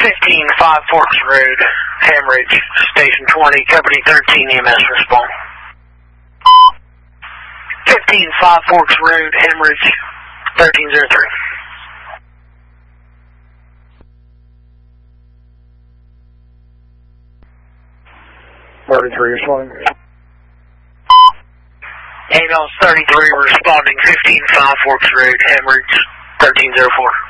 15 Five Forks Road, Hemorrhage, Station 20, Company 13 EMS respond. 15 Five Forks Road, Hemorrhage, 1303. Responding. Ambulance 33 responding, 15 Five Forks Road, Hemorrhage, 1304.